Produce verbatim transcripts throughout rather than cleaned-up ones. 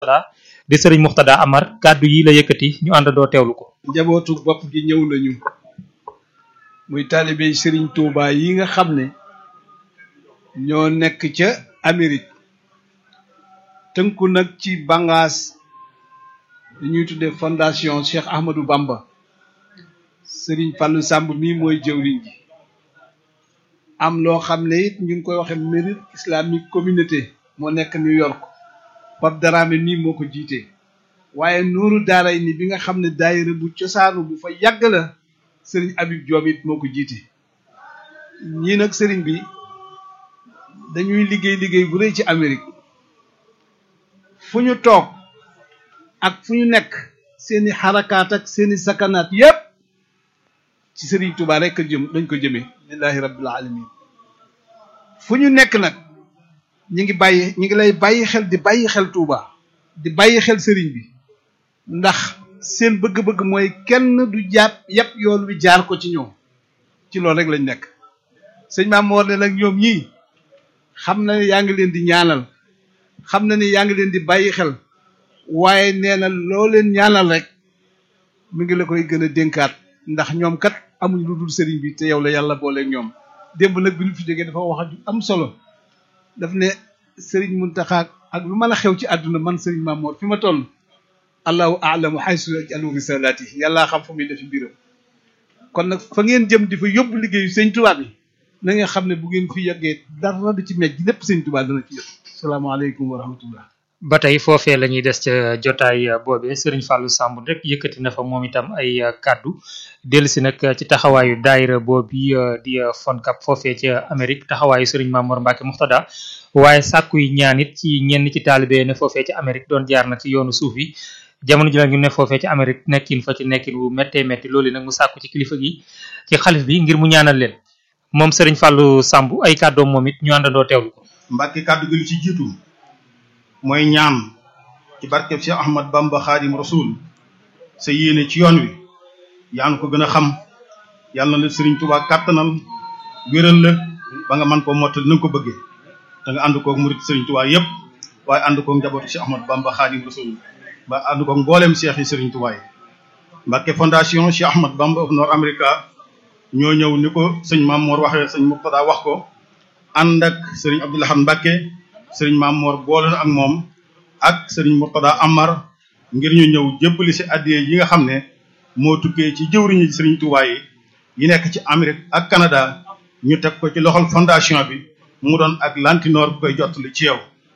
di Serigne Mourtada Amar kàddu yi la yëkkati ñu àndandoo teewlu ko. njabootu bopp gi ñëw nañu muy taalibe Serigne Touba yi nga xam ne ñoo nekk ca Amérique tënku nag ci bàngaas li ñuy tuddee fondation Cheikh Ahmadou Bamba. Serigne Fallou Samb mii mooy jëwriñ ji am loo xam ne it ñu ngi koy waxe Mérite Islamique Communauté moo nekk New York Pape Darame mii moo ko jiite waaye Nuuru Daaray ni bi nga xam ne daayira bu cosaanu bu fa yàgg la Serigne Habib Diop it moo ko jiite ñii nag Serigne bi dañuy liggéey liggéey bu rëy ci Amérique fu ñu toog ak fu ñu nekk seeni xarakaat ak seeni sakanaat yépp ci Serigne Touba rek a jëm dañ ko jëmee lillahi rabbil alamin fu ñu nekk nag ñi ngi bàyyi ñi ngi lay bàyyi xel di bàyyi xel Touba di bàyyi xel Serigne bi ndax seen bëgg-bëgg mooy kenn du jàpp yépp yoon wi jaar ko ci ñoom ci loolu rek lañ nekk sëñ Maam Mor ne nag ñoom ñii xam na ne yaa ngi leen di ñaanal xam na ne yaa ngi leen di bàyyi xel waaye nee na loo leen ñaanal rek mi ngi la koy gën a dénkaat ndax ñoom kat amuñ lu dul sëriñ bi te yow la yàlla booleeg ñoom démb nag bi ñu fi jógee dafa wax ju am solo daf ne sëriñ Muntaxa ak lu mën a xew ci àdduna man sëriñ Maam Mor fi ma toll allahu aalamu haysu yaj'alu risalati yàllaa xam fu muy def mbiram kon nag fa ngeen jëm di fa yóbbu liggéeyu sëñ Tuubaa bi na nga xam ne bu ngeen fi yeggee dara du ci mejj lépp sëñ Tuubaa dana ci yëpp salaamaaleykum wa rahmatullah. ba tey foofee la ñuy des ca jotaay boobee Serigne Fallou Samb rek yëkkati na fa moom itam ay kaddu dellusi nag ci taxawaayu daayira boobu di FONCAB foofee ca Amérique taxawaayu Serigne Mamour Mbacke Mourtada waaye sàkku yi ñaan it ci ñenn ci taalibe ne foofee ca Amérique doon jaar na ci yoonu suuf yi jamono ji la ñu ne foofee ca Amérique nekkin fa ci nekkin wu méttee métti loolu nag mu sàkku ci kilifa gi ci xalif bi ngir mu ñaanal leen moom Serigne Fallou Samb ay kàddoom moom it ñu àndandoo teewlu ko. Mbacke kàddu gi lu ci jiitu. mooy ñaan ci barkeb Cheikh Ahmad Bamba Khadim Rasoul sa yéene ci yoon wi yaanu ko gën a xam yàlla na la Serigne Touba kàttanal wéral la ba nga mën koo mottali na nga ko bëggee te nga ànd koog murit Serigne Touba yépp waaye ànd koog njabootu Cheikh Ahmad Bamba Khadim Rasoul ba ànd koog mbooleem Cheikh yi Serigne Touba yi Mbacke fondation Cheikh Ahmad Bamba of North America ñoo ñëw ni ko sëñ Maam Mor waxee sëñ Mourtada wax ko ànd ak Serigne Abdoulaye Mbacke Serigne Maam Mor boole na ak moom ak Serigne Mourtada Amar ngir ñu ñëw jébbali si addiye yi nga xam ne moo tukkee ci jëwriñu Serigne Touba yi yi nekk ci Amérique ak Canada ñu teg ko ci loxol fondation bi mu doon ak lantinoor bu koy jottali ci yow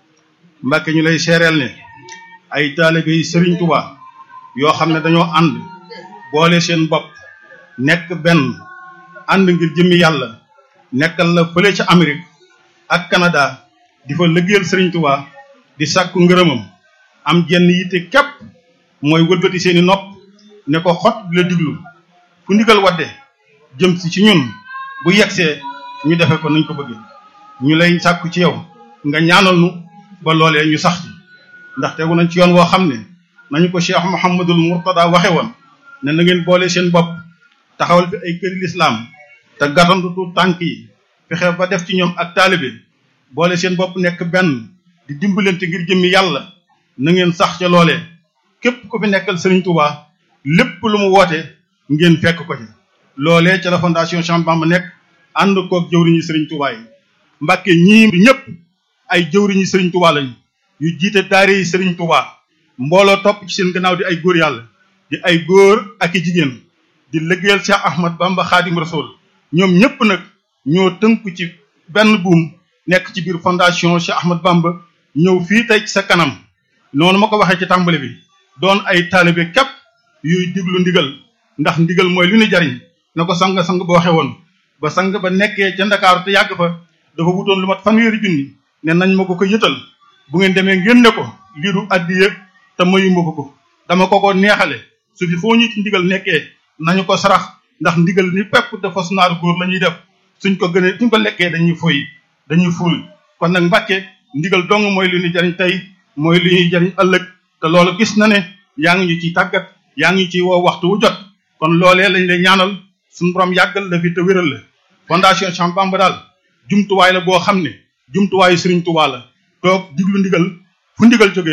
Mbacke ñu lay seereel ne ay taalibe yi Serigne Touba yoo xam ne dañoo ànd boole seen bopp nekk benn ànd ngir jëmmi yàlla nekkal la fële ca Amérique ak Canada di fa liggéeyal Serigne Touba di sàkku ngërëmam am jenn yitte képp mooy wëlbati seeni nopp ne ko xot di la diglu fu ndigal wadde jëm si ci ñun bu yegsee ñu defe ko nañ ko bëgge ñu lay sàkku ci yow nga ñaanal nu ba loolee ñu sax ci ndax tegu nañ ci yoon woo xam ne nañu ko Cheikh Mouhamadul Mourtada waxe woon ne na ngeen boole seen bopp taxawal fi ay këri lislaam te gàttandutu tànk yi fexe ba def ci ñoom ak taalibe boole seen bopp nekk benn di dimbalante ngir jëmmi yàlla na ngeen sax ca loolee képp ku fi nekkal Serigne Touba lépp lu mu woote ngeen fekk ko ci loolee ca la fondation Cheikh Bamba nekk ànd koog jëwriñu Serigne Touba yi Mbacke ñii ñëpp ay jëwriñu Serigne Touba lañu yu jiite daare yi Serigne Touba mbooloo topp ci seen gannaaw di ay góor yàlla di ay góor ak i jigéen di liggéeyal Cheikh Ahmad Bamba Khadim Rasoul ñoom ñëpp nag ñoo tënku ci benn buum nekk ci biir fondation Cheikh Ahmad Bamba ñëw fii tey ci sa kanam noonu ma ko waxee ci tàmbali bi doon ay taalibe képp yuy diglu ndigal ndax ndigal mooy lu ñu jariñ na ko sang sang ba waxee woon ba sang ba nekkee ca Ndakaaru te yàgg fa dafa wutoon lu mat fanweeri junni ne nañ ma ko ko yëtal bu ngeen demee ngeen ne ko lii du addiya te mayuma ko ko dama ko ko neexale su fi foo ñu ci ndigal nekkee nañu ko sarax ndax ndigal ni pepp dafa sunaaru góor la ñuy def suñ ko gënee suñ ko lekkee dañuy foy dañuy ful kon nag Mbacke ndigal dong mooy li ñuy jariñ tey mooy li ñuy jariñ ëllëg te loolu gis na ne yaa ngi ñu ciy tàggat yaa ngi ci woo waxtu wu jot kon loolee lañ lay ñaanal suñu borom yàggal la fi te wéral la fondation Cheikh Bamba daal jumtuwaay la boo xam ne jumtuwaayu Serigne Touba la toog diglu ndigal fu ndigal jógee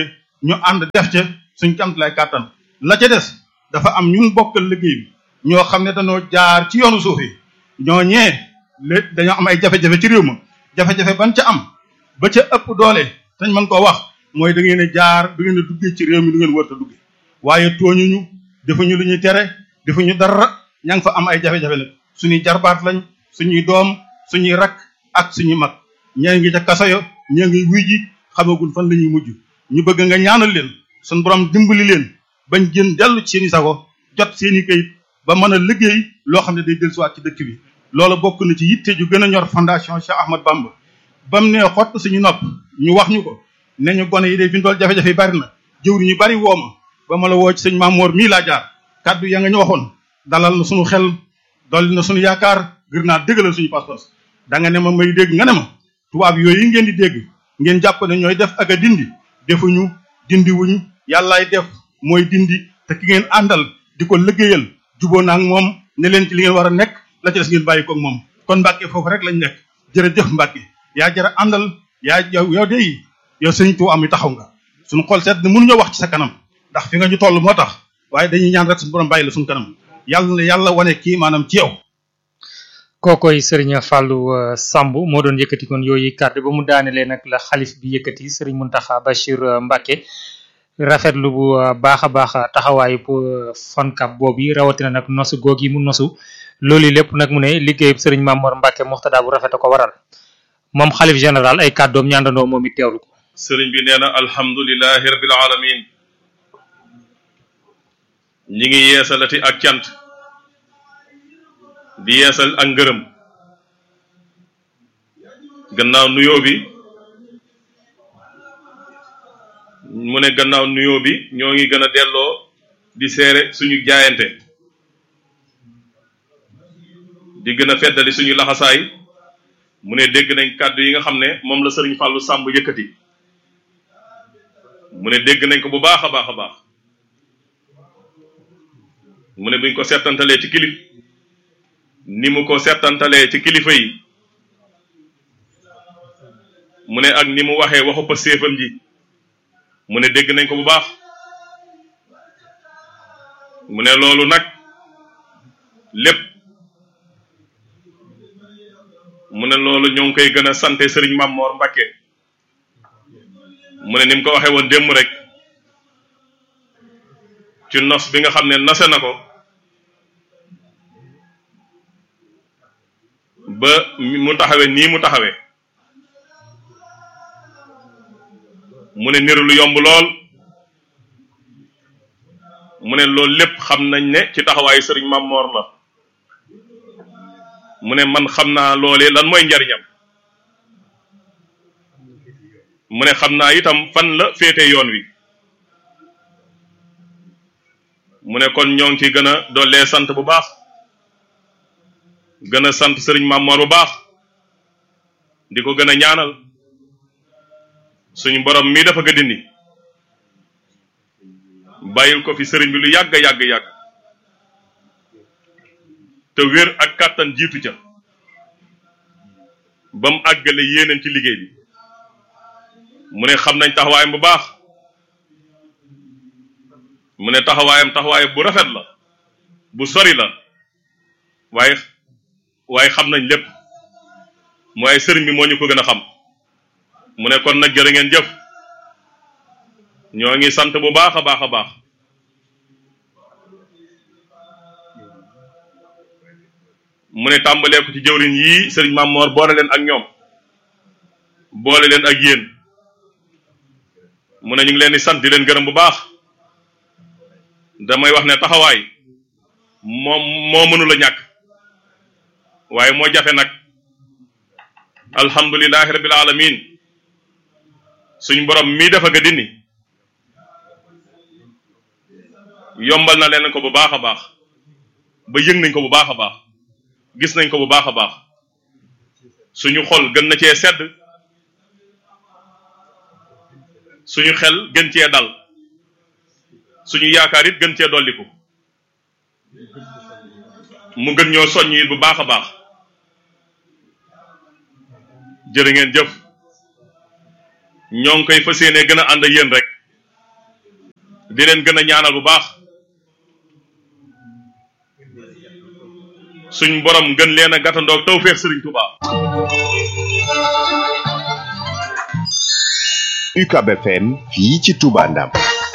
ñu ànd def ca suñ kamt lay kàttan la ca des dafa am ñun bokkal liggéey bi ñoo xam ne dañoo jaar ci yoonu suuf yi ñoo ñee lé dañoo am ay jafe-jafe ci réew ma jafe-jafe ban ca am ba ca ëpp doole tañ mën koo wax mooy da ngeen a jaar du ngeen a duggee ci réew mi du ngeen wërta duggee waaye tooñuñu defuñu lu ñuy tere defuñu dara ña ngi fa am ay jafe-jafe nag suñuy jarbaat lañ suñuy doom suñuy rak ak suñuy mag ñee ngi ca kaso yo ñee ngi wuy ji xamagul fan la ñuy mujj ñu bëgg nga ñaanal leen suñ borom dimbali leen bañ gën dellu ci seen i sago jot seen i kayit ba mën a liggéey loo xam ne day dellusiwaat ci dëkk bi loolu bokk na ci yitte ju gën a ñor fondation Cheikh Ahmad Bamba bam ne xott suñu nopp ñu wax ñu ko ne ñu gone yi de fi ñu dool jafe-jafe yi bari na jëwri ñu bari wooma ba ma la woo ci sëñ Mamoor mii laa jaar kàddu ya nga ñu waxoon dalal na suñu xel dolli na suñu yaakaar gër naa dëggalal suñu pas-pas da nga ne ma may dégg nga ne ma tubaab yooyu ngeen di dégg ngeen jàpp ne ñooy def ak a dindi defuñu dindi wuñu yàllaay def mooy dindi te ki ngeen àndal di ko liggéeyal juboo naa ak moom ne leen ci li ngeen war a nekk la ci des ngeen bàyyi ko ak moom kon Mbàkke foofu rek lañ nekk jërëjëf Mbàkke yaa jara àndal yaa yow yow dey yow sëñ Tuubaa am yi taxaw nga suñu xol seet ne mënuñoo wax ci sa kanam ndax fi nga ñu toll moo tax waaye dañuy ñaan rek suñu borom bàyyi la suñu kanam yàlla na yàlla wane kii maanaam ci yow kookoy Serigne Fallou Samb moo doon yëkkati kon yooyu kàddu ba mu daanelee nag la xalif bi yëkkati Serigne Mountakha Bachir Mbacké rafetlu bu baax a baax taxawaayu FONCAB boobu rawatina nag nosu googi mu nosu loolu lépp nag mu ne liggéeyub Serigne Mamor Mbacké Moxtada bu rafet a ko waral moom xalif général ay kàddoom ñaandandoo moom it teewlu ko. Serigne bi nee na alhamdulilahi rabbil alamin ñi ngi yeesalati ak cant di yeesal ak ngërëm gannaaw nuyoo bi mu ne gannaaw nuyoo bi ñoo ngi gën a delloo di seere suñu jaayante di gën a feddali suñu laxasaay mu ne dégg nañ kàddu yi nga xam ne moom la Serigne Fallou Samb yëkkati mu ne dégg nañ ko bu baax a baax a baax mu ne buñ ko seetantalee ci kilif ni mu ko seetantalee ci kilifa yi mu ne ak ni mu waxee waxu pa séefam ji mu ne dégg nañ ko bu baax mu ne loolu nag lépp mu ne loolu ñoo ngi koy gën a sante Serigne Mamor Mbacké mu ne ni mu ko waxee woon démb rek ci nos bi nga xam ne nose na ko ba mu taxawee nii mu taxawee mu ne niru lu yomb lool mu ne loolu lépp xam nañ ne ci taxawaayu Serigne Mamor la mu ne man xam naa loolee lan mooy njariñam mu ne xam naa itam fan la féete yoon wi mu ne kon ñoo ngi ci gën a dollee sant bu baax gën a sant Serigne Mamor bu baax di ko gën a ñaanal suñu borom mii dafa ga dindi bàyyil ko fi Serigne bi lu yàgg yàgg yàgg te wér ak kàttan jiitu ca ba mu àggale yéeneen ci liggéey bi mu ne xam nañ taxawaayam bu baax mu ne taxawaayam taxawaay bu rafet la bu sori la waaye waaye xam nañ lépp mooy sëriñ bi moo ñu ko gën a xam mu ne kon nag jërë ngeen jëf ñoo ngi sant bu baax a baax a baax mu ne tàmbalee ko ci jëwriñ yii sëriñ Mamor boole leen ak ñoom boole leen ak yéen mu ne ñu ngi leen di sant di leen gërëm bu baax damay wax ne taxawaay moom moo mënul a ñàkk waaye moo jafe nag alhamdulilahi rabbil alamin suñ borom mii dafa ga dindi yombal na leen ko bu baax a baax ba yëg nañ ko bu baax a baax gis nañ ko bu baax a baax suñu xol gën na cee sedd suñu xel gën cee dal suñu yaakaar it gën cee dolliku mu gën ñoo soññ it bu baax a baax jërë ngeen jëf ñoo ngi koy fas yéene gën a ànd ak yéen rek di leen gën a ñaanal bu baax suñ borom gën leen a gàttandoog tawfeex Sëriñ Tuubaa. U C A B F M fii ci Touba Ndam.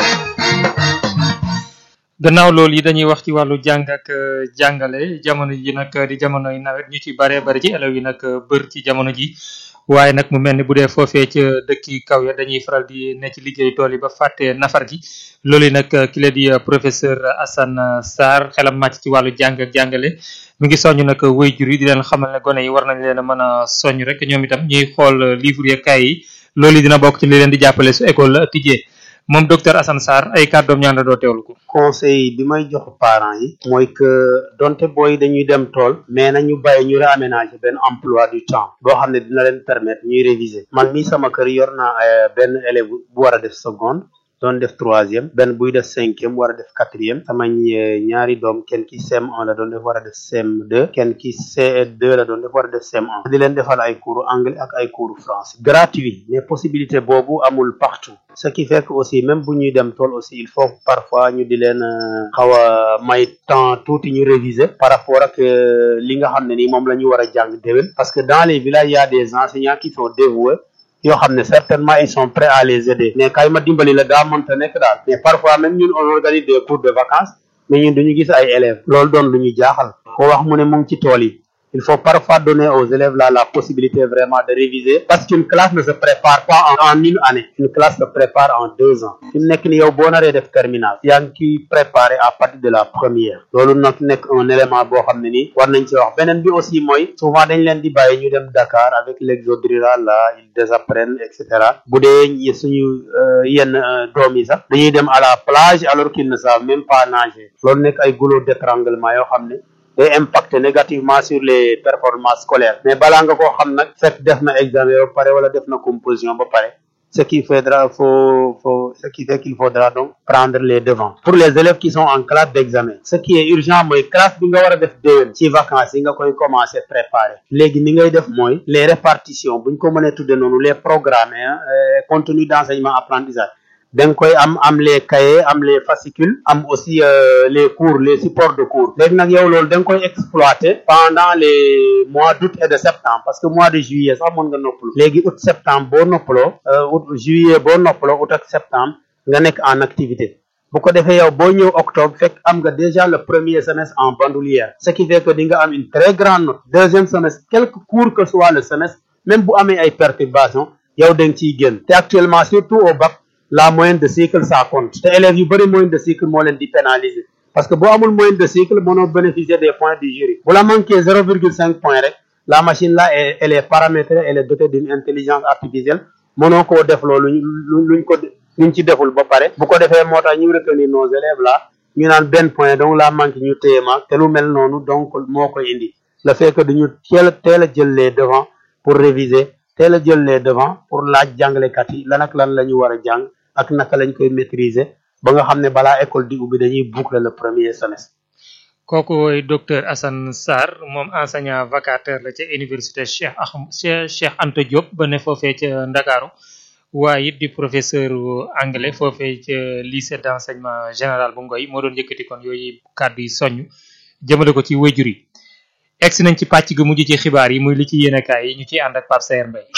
gannaaw loolu yi dañuy wax ci wàllu jàng ak jàngale jamono ji nag di jamonoy nawet ñu ci bare bari ci élèves yi nag bër ci jamono ji waaye nag mu mel ni bu dee foofee ca dëkki kaw ya dañuy faral di ne ci liggéey tool yi ba fàtte nafar gi loolu yi nag ki la di professeur Assane Sarr xelam màcc ci wàllu jàng ak jàngale mi ngi soññ nag waajur yi di leen xamal ne gone yi war nañ leen a mën a soññ rek ñoom itam ñuy xool livre ya kay yi loolu yi dina bokk ci li leen di jàppale su école tijjee moom docteur Assane Sarr ay kàddoom ñaan la doo teewlu ko. conseil bi may jox parents yi mooy que donte booy dañuy dem tool mais nañu bàyyi ñu réaménager benn emploi du temps boo xam ne dina leen permettre ñuy réviser man mii sama kër yor naa benn élève bu war a def seconde doon def troisième benn buy def cinquième war a def quatrième sama ñaari doom kenn ki C M un la doon def war a def C M deux kenn ki C deux la doon def war a def C M un di leen defal ay cours anglais ak ay cours français gratuit mais possibilité boobu amul partout ce qui fait que aussi même bu ñuy dem tool aussi il faut parfois ñu di leen xaw a may temps tuuti ñu réviser par rapport ak li nga xam ne nii moom la ñu war a jàng déwén parce que dans les villages il y a des enseignants qui sont dévoués yoo xam ne certainement ils sont prêts à les aider mais kay ma dimbali la daa mënta nekk daal mais parfois même ñun on organise des cours de vacances mais ñun duñu gis ay élèves loolu doon lu ñu jaaxal ko wax mu ne mu ngi ci tool yi il faut parfois donner aux élèves là la possibilité vraiment de réviser parce qu'une classe ne se prépare pas en, en une année une classe se prépare en deux ans fi mu nekk ni yow boo naree def terminale yaa ngi ciy préparé à partir de la première loolu nag nekk un élément boo xam ne nii war nañ ci wax beneen bi aussi mooy souvent dañ leen di bàyyi ñu dem Dakar avec l'exode rural là ils désapprennent et cetera bu dee suñu yenn doom yi sax dañuy dem à la plage alors qu'ils ne savent même pas nager loolu nekk ay goulot d'étranglement yoo xam ne day impacter négativement sur les performances scolaires mais balaa nga koo xam nag fekk def na examen ba pare wala def na composition ba pare ce qui faudra faut faut ce qui fait qu'il faudra donc prendre les devants pour les élèves qui sont en classe d'examen ce qui est urgent mooy classe bi nga war a def déwén ci vacances yi nga koy commencer préparer léegi ni ngay def mooy les répartitions buñ ko mënee tudde noonu les programmes euh, contenu d'enseignement apprentissage da nga koy am am les cahiers am les fascicules am aussi euh, les cours les supports de cours léegi nag yow loolu da nga koy exploiter pendant les mois d'août et de septembre parce que mois de juillet sax mën nga noppalu léegi août septembre boo noppaloo août juillet boo noppaloo août ak septembre nga nekk en activité bu ko defee yow boo ñëw octobre fekk am nga déjà le premier semestre en bandoulière ce qui fait que di nga am une très grande note deuxième semestre quelque cours que soit le semestre même bu amee ay perturbations yow da nga ciy génn te actuellement surtout au bac la moyenne de cycle ça compte te élèves yu bëri moyenne de cycle moo leen di pénaliser parce que boo amul moyenne de cycle mënoo bénéficier des points du jury bu la manqué zéro virgule cinq points rek la machine là elle est paramétrée elle est dotée d'une intelligence artificielle mënoo koo def loolu luñ ko luñ ci deful ba pare bu ko defee moo tax ñu retenir nos élèves là ñu naan benn point donc la manque ñu téye ma te lu mel noonu donc moo koy indi le fait que duñu teel a teel a jël les devants pour réviser teel a jël les devants pour laaj jàngalekat yi lan ak lan la ñu war a jàng ak naka lañ koy maîtriser ba nga xam ne balaa école di ubbi dañuy boucler le premier semestre. kooku mooy docteur Assane Sarr moom enseignant vacataire la ca université Cheikh Ahmed Cheikh Anta Diop ba ne foofee ca Ndakaaru waaye it di professeur anglais foofee ca lycée d'enseignement général bu Ngoy moo doon yëkkati kon yooyu kàddu yi soññ jëmale ko ci wéjur yi. egsi nañ ci pàcc gu mujj ci xibaar yi muy li ci yéenekaay yi ñu ciy ànd ak Pape Sayer Mbaye.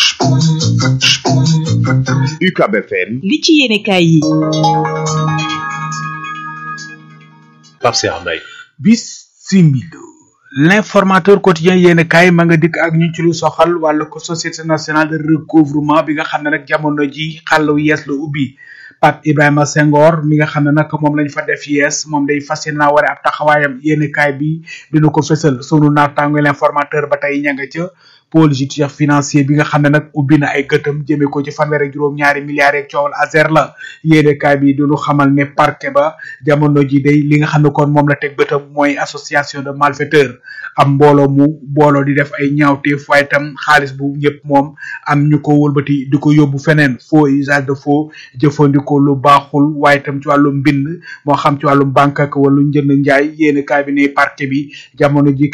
U C A B F M. li ci yéenekaay yi. Pape Sayer Mbaye. Bismillah. L'informateur quotidien yéenekaay ma nga dikk ak ñu ci lu soxal wàllu ko société nationale de recouvrement bi nga xam ne nag jamono ji xàllu yees la ubbi. Pape Ibrahima Senghor mi nga xam ne nag moom lañ fa def yees moom day fas yéene naa waree ab taxawaayam yéenekaay bi dina ko fësal sunu naataango l'informateur ba tey ña nga ca pôle judiciaire financier bi nga xam ne nag ubbi na ay gëtam jëmee ko ci fanweer ak juróom-ñaari milliards yeeg coowal Azer la yéenekaay bi duñu xamal ne parquet ba jamono ji day li nga xam ne kon moom la teg bëtam mooy association de malfaiteurs am mbooloo mu mbooloo di def ay ñaawteef waaye tam xaalis bu ñëpp moom am ñu ko wëlbati di ko yóbbu feneen faux usage de faux jëfandikoo lu baaxul waaye tam ci wàllum mbind moo xam ci wàllum banque ak wala njënd njaay yéenekaay bi ne parquet bi jamono ji kay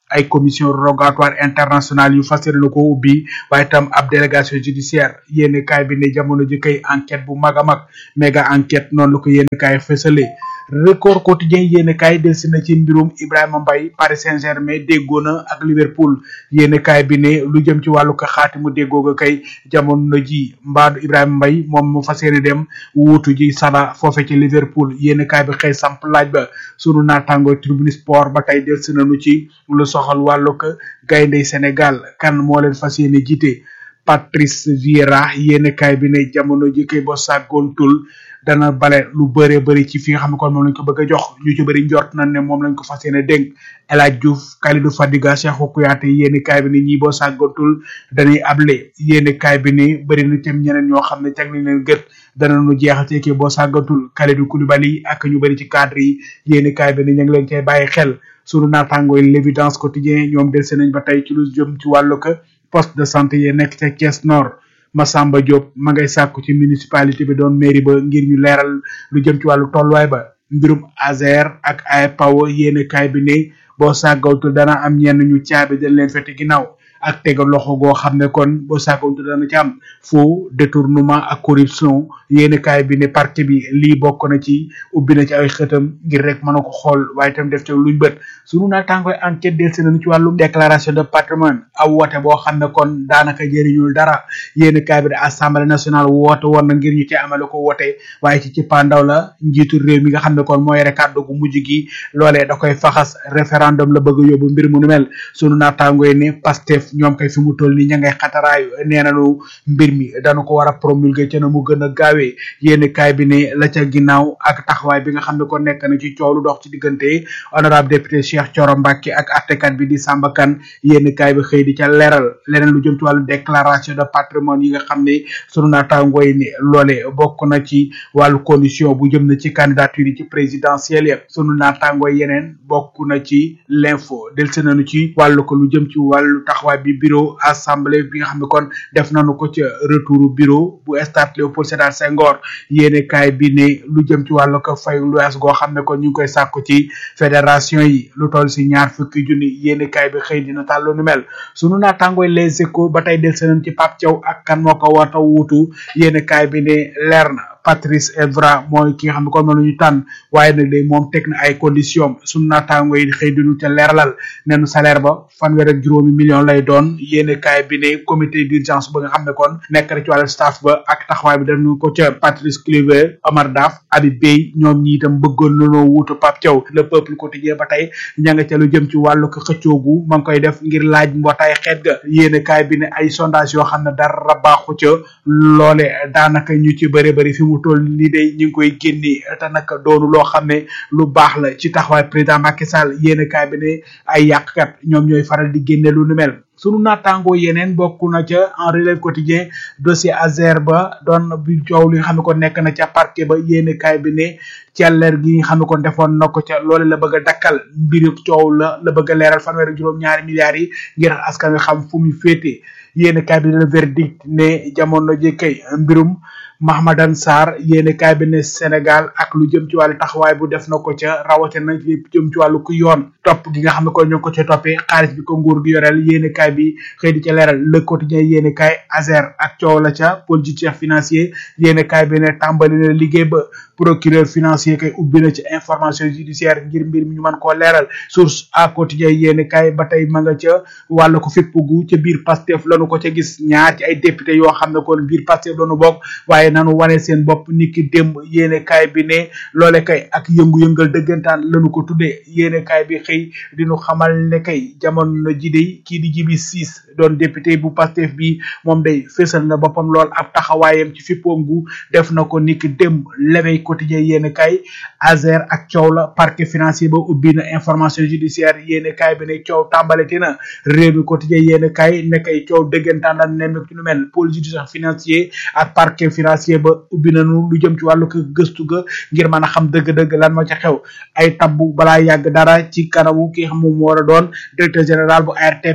ay commission rogatoire internationale yu fas yéene ko ubbi waaye itam ab délégation judiciaire yéene kaay bi ne jamono ji kay enquête bu mag a mag méga enquête noonu la ko yéene kaay fësale record quotidien yéene kaay delsi na ci mbirum Ibrahima Mbaye Paris Saint-Germain déggoo na ak Liverpool yéene kaay bi ne lu jëm ci wàllu ko xaati mu déggoo ga kay jamono ji mbaadu Ibrahima Mbaye moom mu fas yéene dem wuutu ji Salah foofe ci Liverpool yéene kaay bi xëy samp laaj ba sunu naataangoo Tribune Sport ba tey delsi nañu ci lu soxal wàllu ko gayndey Sénégal kan moo leen fas yéene jiite Patrice Vieira yéene kaay bi ne jamono ji kay bo sàggoontul dana bale lu bëree bëri ci fi nga xam ne kon moom lañ ko bëgg a jox ñu ci bëri njort nañ ne moom lañ ko fas yéene dénk El Hadj Diouf Kalidou Fadiga Cheikhou Kouyaté yéene kaay bi ne ñii boo sàggatul dañuy able yéene kaay bi ne bëri na tam ñeneen ñoo xam ne teg nañ leen gët danañu jeexal ci équipe boo sàggatul Kalidou Koulibaly ak ñu bëri ci cadre yi yéene kaay bi ne ñu ngi leen koy bàyyi xel sunu naataangooy l'évidence quotidien ñoom delsi nañ ba tey ci lu jëm ci wàllu ko poste de santé yi nekk ca Thiès Nord Massamba Diop ma ngay sàkku ci municipalité bi doon mairie ba ngir ñu leeral lu jëm ci wàllu tolluwaay ba mbirum Azer ak ay pawo yéene kaay bi ne boo sàggawtul dana am ñenn ñu caabi dañ leen fete ginnaaw ak tegal loxo goo xam ne kon boo sàggawtul dana ci am faux détournement ak corruption yéene kaay bi ne parti bi lii bokk na ci ubbi na ci ay xëtam ngir rek mën a ko xool waaye itam def ci luñ bët sunu naataangoy enquête del si nañu ci wàllum déclaration de patrimoine aw woote boo xam ne kon daanaka jëriñul dara yéene kaay bi de assemblée nationale woote woon na ngir ñu ci amale ko woote waaye ci ci pandaw la njiitu réew mi nga xam ne kon mooy rek kàddu gu mujj gi loolee da koy faxas référendum la bëgg a yóbbu mbir mu nu mel sunu naataangoy ne Pastef ñoom kay fi mu toll ni ña ngay xataraayu nee nañu mbir mi dañu ko war a promulguer ca na mu gën a gaawee yéene kaay bi ne la ca ginnaaw ak taxawaay bi nga xam ne kon nekk na ci coow lu dox ci diggante honorable député Cheikh Thioro Mbacké ak attekat bi di Samba Kane yéene kaay bi xëy di ca leeral leneen lu jëm ci wàllu déclaration de patrimoine yi nga xam ne sunu naataangooy ne loole bokk na ci wàllu condition bu jëm na ci candidature yi ci présidentielle yëpp sunu naataangooy yeneen bokk na ci l'info del se nañu ci wàllu ko lu jëm ci wàllu taxawaay bi bureau assemblée bi nga xam ne kon def nañu ko ca retour bureau bu stade Léopold Sédar Senghor yéene kaay bi ne lu jëm ci wàllu ko fay luyaas goo xam ne kon ñu ngi koy sàkku ci fédération yi lu toll si ñaar fukki junni yéene kaay bi xëy dina tàllu nu mel sunu naataangooy les échos ba tey del seenan ci Pape Thiaw ak kan moo ko war a wuutu yéene kaay bi ne leer na Patrice Evra mooy ki nga xam ne kon moom la ñu tànn waaye nag day moom teg na ay conditions sunu naataango yi xëy dinu ca leeralal nenu salaire ba fanweer ak juróomi million lay doon yéene kaay bi ne comité d'urgence ba nga xam ne kon nekk na ci wàllu staff ba ak taxawaay bi dañu ko ca Patrice Kluivert Omar Daf Habib Beye ñoom ñi itam bëggoon nañoo wuutu Pape Thiaw le peuple quotidien ba tey ña nga ca lu jëm ci wàllu ko xëccoogu ma ngi koy def ngir laaj mbootaay xeet ga yéene kaay bi ne ay sondage yoo xam ne dara baaxu ca loole daanaka ñu ci bëri bëri fi mu toll ni day ñu ngi koy génne te nag doonu loo xam ne lu baax la ci taxawaay président Macky Sall yéene kaay bi ne ay yàqkat ñoom ñooy faral di génne lu nu mel sunu naataangoo yeneen bokk na ca en relève quotidien dossier Azer ba doon bi coow li nga xam ne ko nekk na ca parquet ba yéene kaay bi ne celler gi nga xam ne kon defoon na ko ca loole la bëgg a dakkal mbiri coow la la bëgg a leeral fanweer ak juróom ñaari milliards yi ngir askan wi xam fu mu féete yéene kaay bi ne le verdict ne jamono ji kay mbirum Mahmadan Sarr yéene kaay bi ne Sénégal ak lu jëm ci wàllu taxawaay bu def na ko ca rawatina ci jëm ci wàllu ku yoon topp gi nga xam ne ko ñoo ko ca toppee xaalis bi ko nguur gi yoreel yéene kaay bi xëy di ca leeral le quotidien yéene kaay Azer ak coow la ca pôle judiciaire financier yéene kaay bi ne tàmbali na liggéey ba procureur financier kay ubbi na ci information judiciaire ngir mbir mi ñu mën koo leeral source à quotidien yéene kaay ba tey ma nga ca wàllu ko fépp gu ca biir Pastef lañu ko ca gis ñaar ci ay député yoo xam ne kon biir Pastef lañu bokk waaye nanu wane seen bopp niki démb yéene kaay bi ne loole kay ak yëngu-yëngal dëggantaan lañu ko tuddee yéene kaay bi xëy dinu xamal ne kay jamono ji dey kii di Jibi Siis doon député bu Pastef bi moom day fésal na boppam lool ab taxawaayam ci fippoom gu def na ko niki démb L'éveil quotidien yéene kaay Azer ak coow la parquet financier ba ubbi na information judiciaire yéene kaay bi ne coow tàmbaleti na réew mi quotidien yéene kaay ne kay coow dëggantaan la nemmeek ci lu mel pôle judiciaire financier ak parquet financier ba ubbi nañu lu jëm ci wàllu ko gëstu ga ngir mën a xam dëgg-dëgg lan moo ca xew ay tabbu balaa yàgg dara ci kanamu ki xam moom war a doon directeur général bu A R T P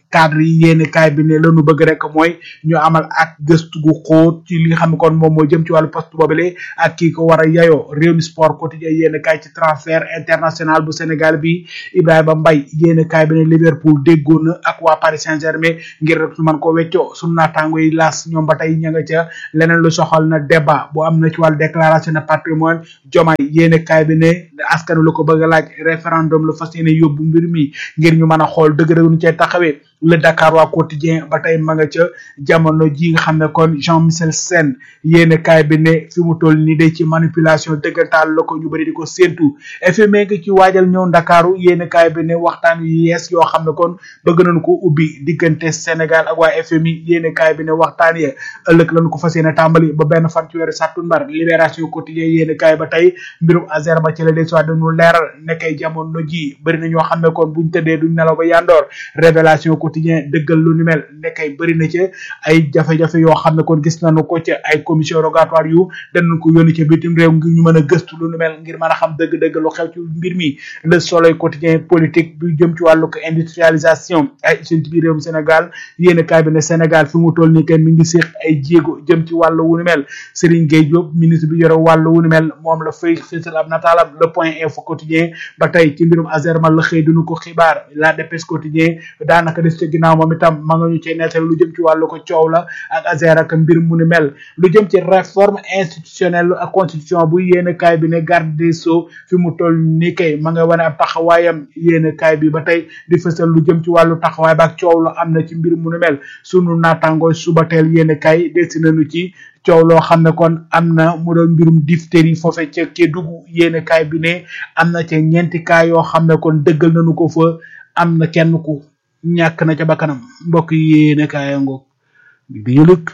cadre yi yéen kaay bi ne lañu bëgg rek mooy ñu amal ak gëstu gu xóot ci li nga xam ne kon moom moo jëm ci wàllu poste boobule ak kii ko war a yayoo réew mi sport quotidien yéen kaay ci transfert international bu Sénégal bi Ibrahima Mbaye yéen kaay bi ne Liverpool déggoon na ak waa Paris Saint-Germain ngir rek su man ko weccoo sunu naataango yi laas ñoom ba tey ña nga ca leneen lu soxal na débat bu am na ci wàllu déclaration de patrimoine Diomaye yéen kaay bi ne askan la ko bëgg a laaj référendum la fas yéene yóbbu mbir mi ngir ñu mën a xool dëgg-dëgg nu cay taxawee le Dakar waa quotidien ba tey ma nga ca jamono ji nga xam ne kon Jean Michel Sène yéen kaay bi ne fi mu toll nii day ci manipulation dëggantaan la ko ñu bëri di ko séentu F M I ngi ci waajal ñëw Ndakaaru yéen kaay bi ne waxtaan yu yees yoo xam ne kon bëgg nañu ko ubbi diggante Sénégal ak waa F M I yéen kaay bi ne waxtaan ya ëllëg lañu ko fas yéene tàmbali ba benn fan ci weeru sàttumbar libération quotidien yéen kaay ba tey mbirum Azer ba ci la des soit dañu leeral nekkay jamono ji bëri na ñoo xam ne kon buñ tëddee duñ nelaw ba yandoor révélation quotidien dëggal lu ni mel nekkay bëri na ci ay jafe-jafe yoo xam ne kon gis nañu ko ci ay commission rogatoire yu danañ ko yónni ci bitim réew ngir ñu mën a gëstu lu ni mel ngir mën a xam dëgg-dëgg lu xew ci mbir mi le soleil quotidien politique bi jëm ci wàllu ko industrialisation ay usine ci biir réewum Sénégal yéen kaay bi ne Sénégal fi mu toll nii kenn mi ngi séq ay jéego jëm ci wàllu wu ni mel Serigne Gueye Diop ministre bi yore wàllu wu ni mel moom la fay fësal ab nataalam le point info quotidien ba tey ci mbirum Azerma la xëy duñu ko xibaar la dépêche quotidien daanaka des ca ginnaaw moom itam ma nga ñu cee nettal lu jëm ci wàllu ko coow la ak Azer ak mbir mu ni mel lu jëm ci réforme institutionnelle ak constitution bu yéen kaay bi ne garde des sceaux fi mu toll ni kay ma nga wane ab taxawaayam yéen kaay bi ba tey di fësal lu jëm ci wàllu taxawaay ba ak coow la am na ci mbir mu ni mel sunu naataangoo suba teel yéen kaay desi nañu ci coow loo xam ne kon am na mu doon mbirum diphtérie foofe ca Kédougou yéen kaay bi ne am na ca ñeenti kaay yoo xam ne kon dëggal nañu ko fa am na kenn ku ñàkk na ca bakkanam mbokk yi yéen kaay ngoog di yëlëg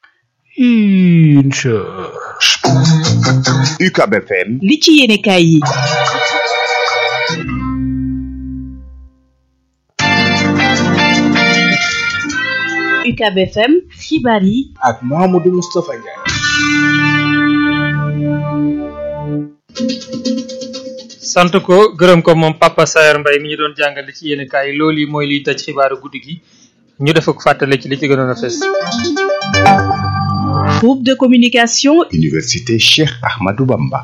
incha U C A B F M li ci yéene kaay yi U C A B F M xibaar yi ak Mahamadou Moustapha Ndiaye sant ko gërëm ko moom Papa Sayer Mbaye mi ñu doon jàngale ci yéen kaay loolu yi mooy liy tëj xibaaru guddi gi ñu def ko fàttale ci li ci gënoon a fes groupe de communication Université Cheikh Ahmadou Bamba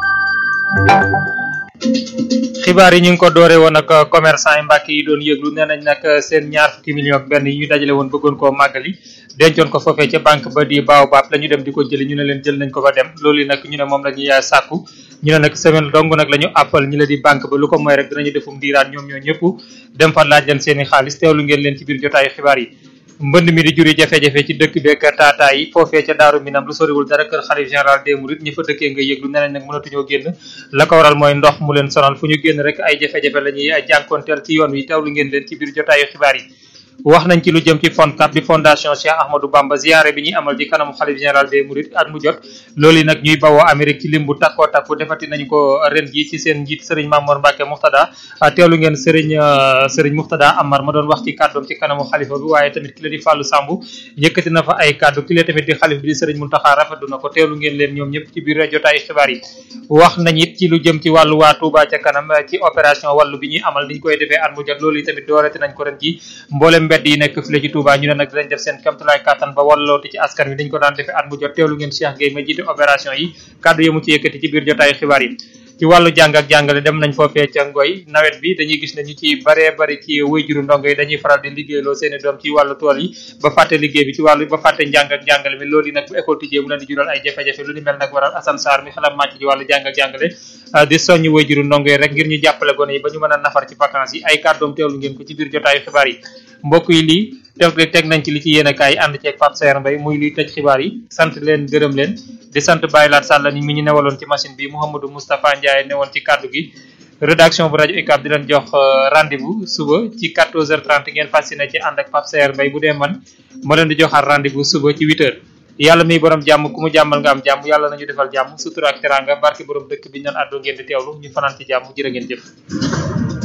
xibaar yi ñu ngi ko doore woon ak commerçant yi Mbàkke yi doon yëglu nee nañ nag seen ñaar fukki million ak benn yi ñu dajale woon bëggoon koo màggali dencoon ko foofee ca banque ba di Baobab la ñu dem di ko jëli ñu ne leen jël nañ ko ba dem loolu nag ñu ne moom la ñuy sàkku ñu ne nag semaine dong nag la ñu appal ñi la di banque ba lu ko mooy rek dinañu defum diiraan ñoom ñoo ñëpp dem fa laaj leen seeni xaalis teewlu ngeen leen ci biir jotaayu xibaar yi mbënd mi di juri jafe-jafe ci dëkk beek taataa yi foofee ca daaru minam lu soriwul dara kër xalif général des mourides ñi fa dëkkee nga yëglu neneen nag mënatuñoo génn la ko waral mooy ndox mu leen sonal fu ñu génn rek ay jafe-jafe la ñuy jànkonteel ci yoon wi teewlu ngeen leen ci biir jotaayu xibaar yi wax nañ ci lu jëm ci FONCAB di fondation Cheikh Ahmadou Bamba ziaré bi ñuy amal ci kanamu xalif général des mourides at mu jot loolu nag ñuy bawoo Amérique ci lim bu takkoo takku defati nañu ko ren ji ci seen njiit Serigne Mamour Mbacke Mouxtada teewlu ngeen Serigne Serigne Mouxtada Amar ma doon wax ci kàddoom ci kanamu xalifa bi waaye tamit ki la di Fallou Samb yëkkati na fa ay kàddu ki la tamit di xalif bi di Serigne Mountakha rafetlu na ko teewlu ngeen leen ñoom ñëpp ci biir jotaayu xibaar yi wax nañ it ci lu jëm ci wàllu waa Touba ca kanam ci opération wàllu bi ñuy amal niñ koy defee at mu jot loolu tamit doorati nañ ko ren ji mboolem mbedd yi nekk fii ci Touba ñu ne nag dinañ def seen kamtulaay kàttan ba wallooti ci askan wi dañ ko daan defee at mu jot teewlu ngeen Cheikh Gueye ma jiite opération yi kàddu yi mu ci yëkkati ci biir jotaayu xibaar yi ci wàllu jàng ak jàngale dem nañ foofee ca Ngoy nawet bi dañuy gis ne ñu ci baree bari ci wayjuru ndongo yi dañuy faral di liggéeyloo seeni doom ci wàllu tool yi ba fàtte liggéey bi ci wàllu ba fàtte njàng ak jàngale mi loolu yi nag bu école tijjee mu leen di jural ay jafe-jafe lu ni mel nag waral Assane Sarr mi xelam màcc ci wàllu jàng ak jàngale di soññ wayjuru ndongo yi rek ngir ñu jàppale gone yi ba ñu mën a nafar ci vacances yi ay kàddoom teewlu ngeen ko ci biir jotaayu xibaar yi mbokk yi lii teg teg nañ ci li ci yéene kaay ànd ceeg Pape Sayer Mbaye muy luy tëj xibaar yi sant leen gërëm leen di sant Baye Laat Sall ni mi ñu newaloon ci machine bi Mouhamadou Moustapha Ndiaye newoon ci kàddu gi rédaction bu rajo U C A B di leen jox rendez-vous suba ci quatorze heures trente ngeen fasciné ci ànd ak Pape Sayer Mbaye bu dee man ma leen di joxaat rendez-vous suba ci huit heures yàlla miy borom jàmm ku mu jàmmal nga am jàmm yàlla nañu defal jàmm sutura ak teranga barke borom dëkk bi ñu naan àddoo ngeen di teewlu ñu fanaan ci jàmm jërë ngeen jëf